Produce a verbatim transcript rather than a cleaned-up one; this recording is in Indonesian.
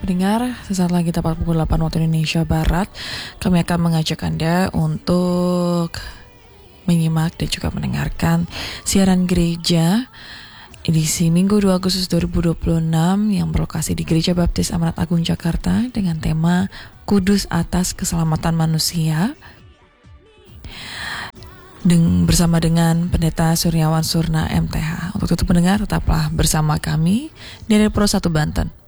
pendengar, sesaat lagi tepat pukul delapan waktu Indonesia Barat, kami akan mengajak Anda untuk menyimak dan juga mendengarkan siaran gereja edisi Minggu dua Agustus dua ribu dua puluh enam yang berlokasi di Gereja Baptis Amanat Agung Jakarta dengan tema Kudus atas Keselamatan Manusia. Den, bersama dengan Pendeta Suryawan Surna M T H. Untuk itu pendengar, tetaplah bersama kami dari Pro satu Banten.